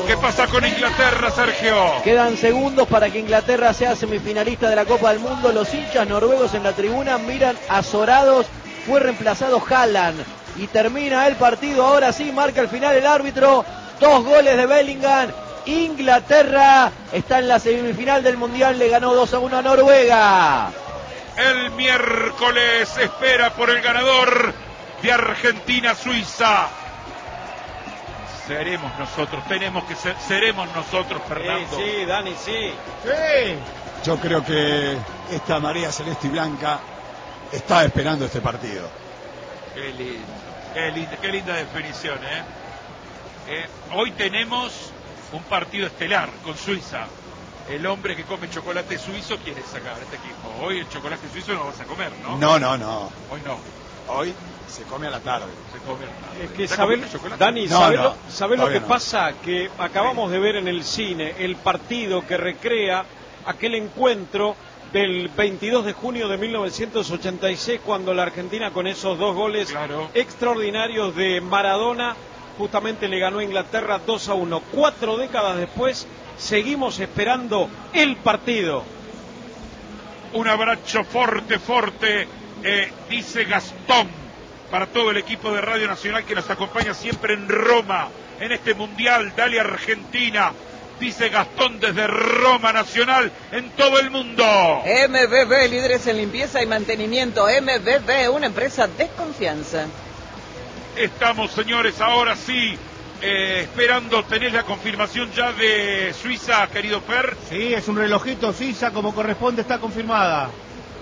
¿Qué pasa con Inglaterra, Sergio? Quedan segundos para que Inglaterra sea semifinalista de la Copa del Mundo. Los hinchas noruegos en la tribuna miran azorados. Fue reemplazado Haaland y termina el partido. Ahora sí, marca el final el árbitro. 2 goles de Bellingham. Inglaterra está en la semifinal del Mundial. Le ganó 2-1 a Noruega. El miércoles espera por el ganador de Argentina-Suiza. Seremos nosotros, seremos nosotros, Fernando. Sí, Dani, sí. Sí. Yo creo que esta María Celeste y Blanca está esperando este partido. Qué linda definición, hoy tenemos un partido estelar con Suiza. El hombre que come chocolate suizo quiere sacar a este equipo. Hoy el chocolate suizo no vas a comer, ¿no? No. Hoy no. Hoy se come a la tarde. Es que Dani, ¿sabés lo que pasa? Que acabamos de ver en el cine el partido que recrea aquel encuentro del 22 de junio de 1986, cuando la Argentina, con esos 2 goles extraordinarios de Maradona, justamente le ganó a Inglaterra 2-1. 4 décadas después seguimos esperando el partido. Un abrazo forte, dice Gastón, para todo el equipo de Radio Nacional que nos acompaña siempre en Roma, en este Mundial. Dale Argentina, dice Gastón desde Roma Nacional, en todo el mundo. MBB, líderes en limpieza y mantenimiento. MBB, una empresa de confianza. Estamos, señores, ahora sí, esperando. ¿Tenés la confirmación ya de Suiza, querido Fer? Sí, es un relojito. Suiza, como corresponde, está confirmada.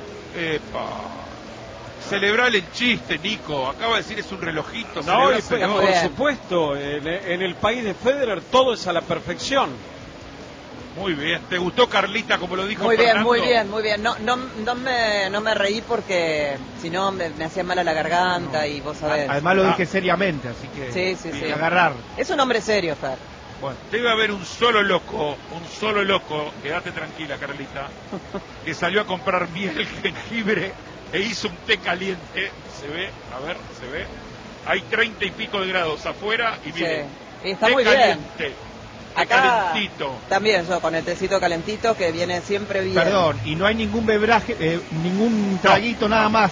Celebrale el chiste, Nico. Acaba de decir es un relojito. No, por supuesto, en el país de Federer todo es a la perfección. Muy bien. ¿Te gustó, Carlita, como lo dijo muy Fernando? Muy bien. No me reí porque si no me hacía mal a la garganta y vos sabés. Además lo dije seriamente, así que sí. Agarrar. Es un hombre serio, Fer. Bueno, debe haber un solo loco, quédate tranquila, Carlita, que salió a comprar miel, jengibre e hizo un té caliente. ¿Se ve? A ver, ¿se ve? Hay 30 y pico de grados afuera y miren, está té muy caliente. bien. Acá calentito. También yo con el tecito calentito que viene siempre bien. Perdón, y no hay ningún bebraje, ningún traguito, nada más.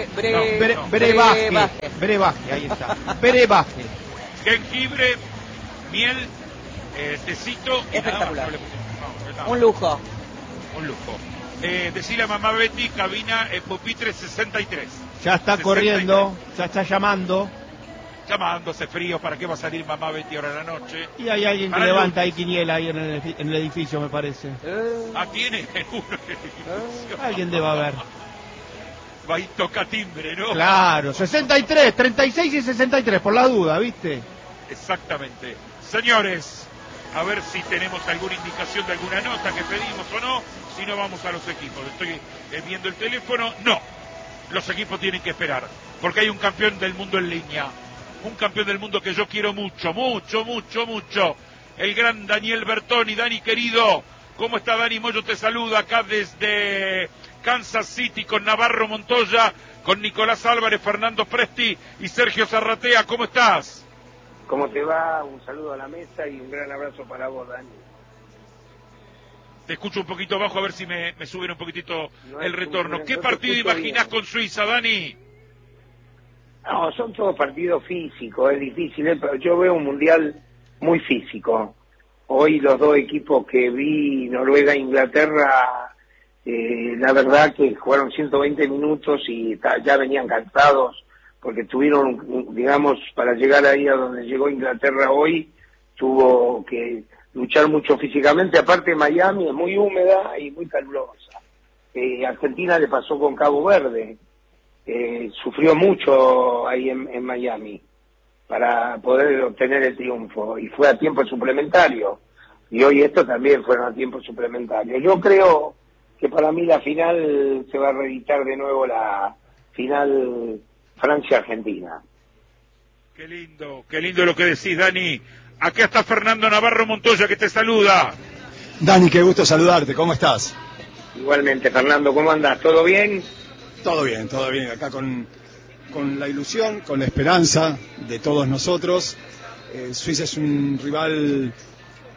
Brebaje, ahí está. Brebaje. Jengibre, miel, tecito. Espectacular. Un lujo. Decile a mamá Betty, cabina pupitre 63. Ya está 63. Corriendo, ya está llamando. Llamándose frío, ¿para qué va a salir mamá Betty ahora en la noche? Y hay alguien que levanta ahí quiniela ahí en el edificio, me parece. Tiene uno en el edificio. Alguien debe haber. Va y toca timbre, ¿no? Claro, 63, 36 y 63, por la duda, ¿viste? Exactamente. Señores, a ver si tenemos alguna indicación de alguna nota que pedimos o no, si no vamos a los equipos. Estoy viendo el teléfono. No, los equipos tienen que esperar, porque hay un campeón del mundo en línea. Un campeón del mundo que yo quiero mucho. El gran Daniel Bertoni. Dani, querido, ¿cómo está? Dani Moyo te saluda acá desde Kansas City con Navarro Montoya, con Nicolás Álvarez, Fernando Presti y Sergio Zarratea. ¿Cómo estás? ¿Cómo te va? Un saludo a la mesa y un gran abrazo para vos, Dani. Te escucho un poquito bajo, a ver si me suben un poquitito el retorno. ¿Qué partido imaginás con Suiza, Dani? No, son todos partidos físicos, es difícil, pero yo veo un mundial muy físico. Hoy los 2 equipos que vi, Noruega e Inglaterra, la verdad que jugaron 120 minutos y ya venían cansados, porque tuvieron, digamos, para llegar ahí a donde llegó Inglaterra hoy, tuvo que luchar mucho físicamente. Aparte Miami es muy húmeda y muy calurosa. Argentina le pasó con Cabo Verde. Sufrió mucho ahí en Miami para poder obtener el triunfo y fue a tiempo suplementario y hoy esto también fueron a tiempo suplementario. Yo creo que para mí la final se va a reeditar de nuevo, la final Francia-Argentina. Qué lindo lo que decís, Dani. Acá está Fernando Navarro Montoya que te saluda. Dani, qué gusto saludarte, ¿cómo estás? Igualmente, Fernando, ¿cómo andás? ¿Todo bien? Todo bien, acá con la ilusión, con la esperanza de todos nosotros. Suiza es un rival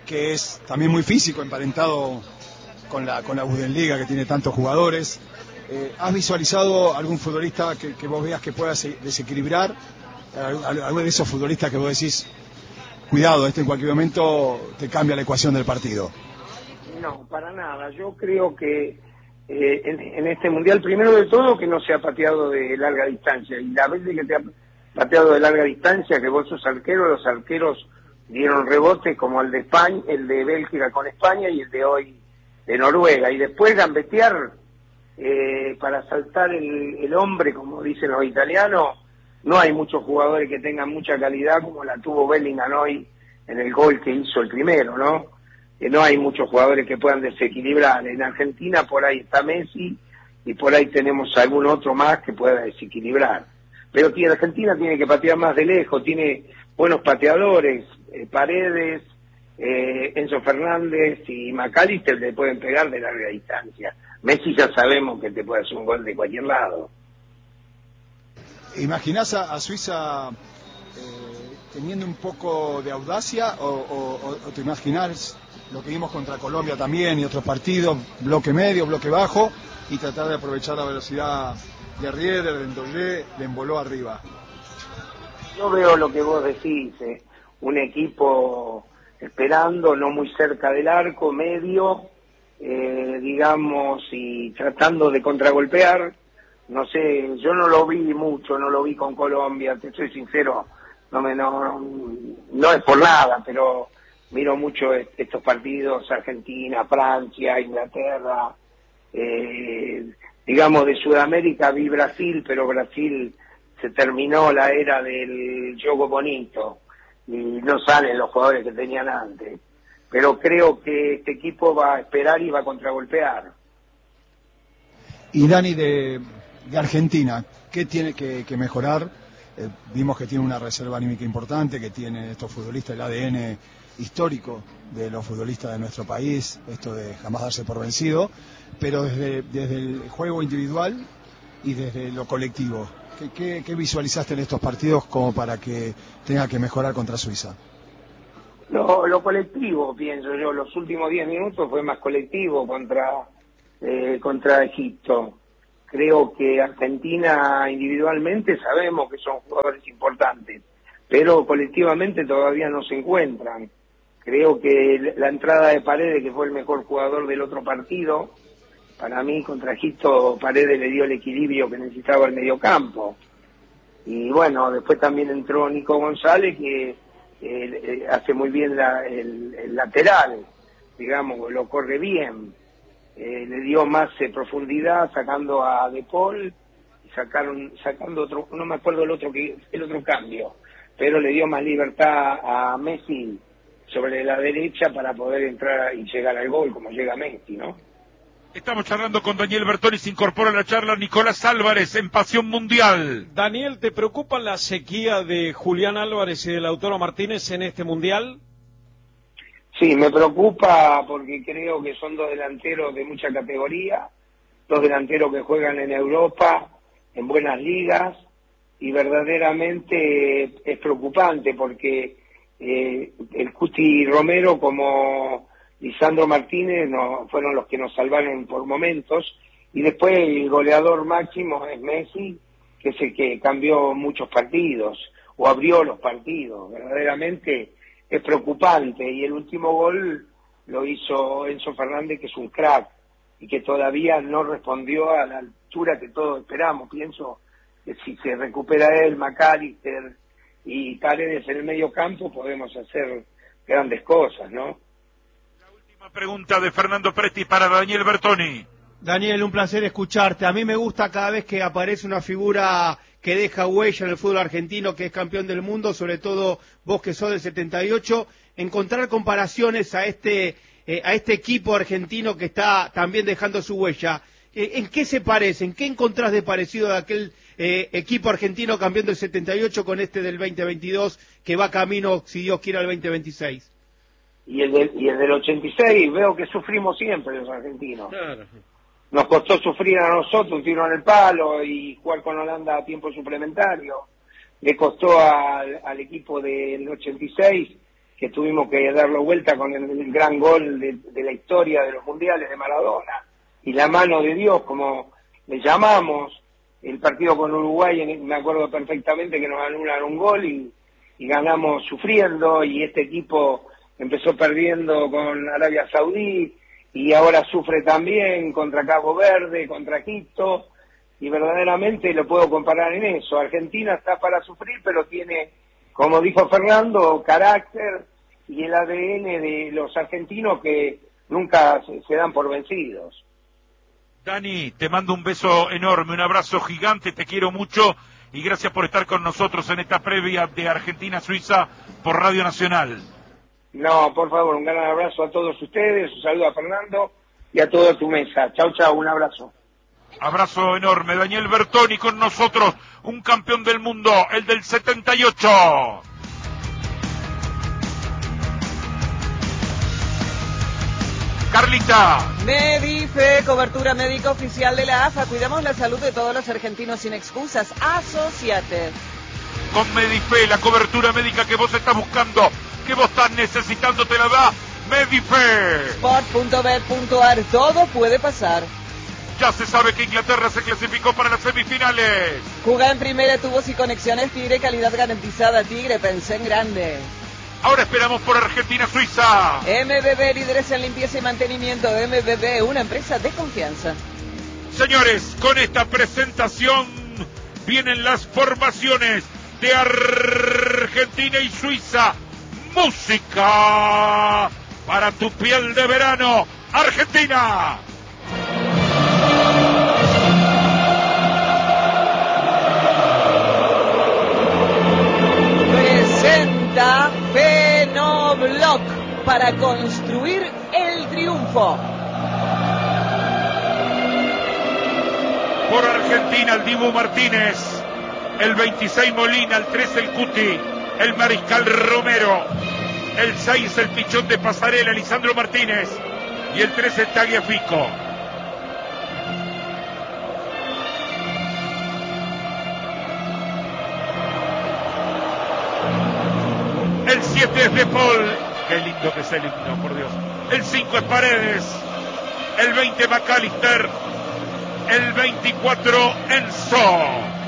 que es también muy físico, emparentado con la Bundesliga, que tiene tantos jugadores. ¿Has visualizado algún futbolista que vos veas que pueda desequilibrar? ¿Alguno de esos futbolistas que vos decís, cuidado, en cualquier momento te cambia la ecuación del partido? No, para nada. Yo creo que en este Mundial, primero de todo, que no se ha pateado de larga distancia. Y la vez que te ha pateado de larga distancia, que vos sos arquero, los arqueros dieron rebote como el de España, el de Bélgica con España y el de hoy de Noruega. Y después gambetear para saltar el hombre, como dicen los italianos. No hay muchos jugadores que tengan mucha calidad como la tuvo Bellingham hoy en el gol que hizo el primero, ¿no? No hay muchos jugadores que puedan desequilibrar. En Argentina por ahí está Messi y por ahí tenemos algún otro más que pueda desequilibrar. Pero Argentina tiene que patear más de lejos, tiene buenos pateadores, Paredes, Enzo Fernández y McAllister le pueden pegar de larga distancia. Messi ya sabemos que te puede hacer un gol de cualquier lado. ¿Imaginás a Suiza teniendo un poco de audacia o te imaginás lo que vimos contra Colombia también y otros partidos, bloque medio, bloque bajo, y tratar de aprovechar la velocidad de Rieder, de Ndoye, de Emboló arriba? Yo veo lo que vos decís, un equipo esperando, no muy cerca del arco, medio, digamos, y tratando de contragolpear. No sé, yo no lo vi mucho, no lo vi con Colombia, te soy sincero, no es por nada, pero miro mucho estos partidos, Argentina, Francia, Inglaterra, digamos de Sudamérica vi Brasil, pero Brasil se terminó la era del juego bonito y no salen los jugadores que tenían antes. Pero creo que este equipo va a esperar y va a contragolpear. Y Dani, de Argentina, ¿qué tiene que mejorar? Vimos que tiene una reserva anímica importante, que tiene estos futbolistas, el ADN histórico de los futbolistas de nuestro país, esto de jamás darse por vencido, pero desde el juego individual y desde lo colectivo, ¿qué visualizaste en estos partidos como para que tenga que mejorar contra Suiza? Lo colectivo, pienso yo, los últimos 10 minutos fue más colectivo contra Egipto. Creo que Argentina individualmente sabemos que son jugadores importantes, pero colectivamente todavía no se encuentran. Creo que la entrada de Paredes, que fue el mejor jugador del otro partido, para mí contra Egipto Paredes le dio el equilibrio que necesitaba el mediocampo. Y bueno, después también entró Nico González, que hace muy bien el lateral, digamos, lo corre bien. Le dio más profundidad sacando a De Paul y sacando otro, no me acuerdo el otro cambio, pero le dio más libertad a Messi sobre la derecha para poder entrar y llegar al gol como llega Messi, ¿no? Estamos charlando con Daniel Bertoni, se incorpora a la charla Nicolás Álvarez en Pasión Mundial. Daniel, ¿te preocupa la sequía de Julián Álvarez y de Lautaro Martínez en este Mundial? Sí, me preocupa porque creo que son dos delanteros de mucha categoría, dos delanteros que juegan en Europa, en buenas ligas, y verdaderamente es preocupante porque el Cuti Romero como Lisandro Martínez fueron los que nos salvaron por momentos, y después el goleador máximo es Messi, que es el que cambió muchos partidos, o abrió los partidos. Verdaderamente es preocupante, y el último gol lo hizo Enzo Fernández, que es un crack, y que todavía no respondió a la altura que todos esperamos. Pienso que si se recupera él, McAllister y Paredes en el medio campo, podemos hacer grandes cosas, ¿no? La última pregunta de Fernando Presti para Daniel Bertoni. Daniel, un placer escucharte. A mí me gusta cada vez que aparece una figura que deja huella en el fútbol argentino, que es campeón del mundo, sobre todo vos que sos del 78, encontrar comparaciones a este equipo argentino que está también dejando su huella. ¿En qué se parece? ¿En qué encontrás de parecido de aquel equipo argentino campeón del 78 con este del 2022 que va camino, si Dios quiere, al 2026? Y el del 86, veo que sufrimos siempre los argentinos. Claro. Nos costó sufrir a nosotros un tiro en el palo y jugar con Holanda a tiempo suplementario. Le costó al equipo del 86 que tuvimos que darlo vuelta con el gran gol de la historia de los mundiales de Maradona, y la mano de Dios, como le llamamos. El partido con Uruguay, me acuerdo perfectamente que nos anularon un gol y ganamos sufriendo, y este equipo empezó perdiendo con Arabia Saudí y ahora sufre también contra Cabo Verde, contra Egipto, y verdaderamente lo puedo comparar en eso. Argentina está para sufrir, pero tiene, como dijo Fernando, carácter y el ADN de los argentinos que nunca se dan por vencidos. Dani, te mando un beso enorme, un abrazo gigante, te quiero mucho y gracias por estar con nosotros en esta previa de Argentina-Suiza por Radio Nacional. No, por favor, un gran abrazo a todos ustedes, un saludo a Fernando y a toda tu mesa. Chau, chau, un abrazo. Abrazo enorme, Daniel Bertoni con nosotros, un campeón del mundo, el del 78. Carlita. Medife, cobertura médica oficial de la AFA. Cuidamos la salud de todos los argentinos sin excusas. Asociate. Con Medife, la cobertura médica que vos estás buscando, que vos estás necesitando, te la da Medife. Sport.bet.ar, todo puede pasar. Ya se sabe que Inglaterra se clasificó para las semifinales. Jugá en Primera, tubos y conexiones Tigre, calidad garantizada. Tigre, pensé en grande. Ahora esperamos por Argentina-Suiza. MBB, líderes en limpieza y mantenimiento. MBB, una empresa de confianza. Señores, con esta presentación vienen las formaciones de Argentina y Suiza. Música para tu piel de verano, Argentina. Presenta Fenobloc para construir el triunfo. Por Argentina, el Dibu Martínez, el 26 Molina, el 13 el Cuti, el Mariscal Romero, el 6 el Pichón de Pasarela, Lisandro Martínez, y el 13 Tagliafico. El 7 es De Paul, qué lindo que es el himno, por Dios. El 5 es Paredes, el 20 McAllister, el 24 Enzo.